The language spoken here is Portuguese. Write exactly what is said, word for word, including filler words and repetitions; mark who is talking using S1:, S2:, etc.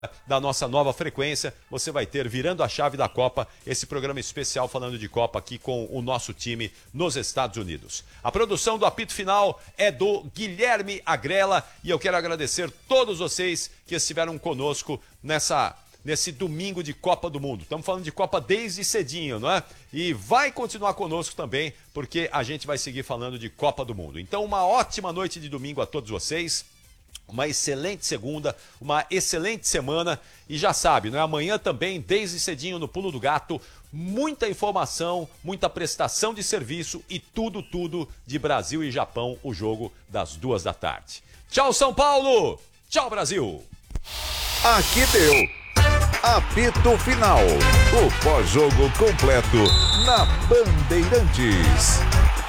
S1: da nossa nova frequência, você vai ter Virando a Chave da Copa, esse programa especial falando de Copa aqui com o nosso time nos Estados Unidos. A produção do apito final é do Guilherme Agrela e eu quero agradecer todos vocês que estiveram conosco nessa, nesse domingo de Copa do Mundo. Estamos falando de Copa desde cedinho, não é? E vai continuar conosco também, porque a gente vai seguir falando de Copa do Mundo. Então, uma ótima noite de domingo a todos vocês. Uma excelente segunda, uma excelente semana e já sabe, não é? Amanhã também, desde cedinho no Pulo do Gato, muita informação, muita prestação de serviço e tudo, tudo de Brasil e Japão, o jogo das duas da tarde. Tchau, São Paulo! Tchau, Brasil!
S2: Aqui deu. Apito Final. O pós-jogo completo na Bandeirantes.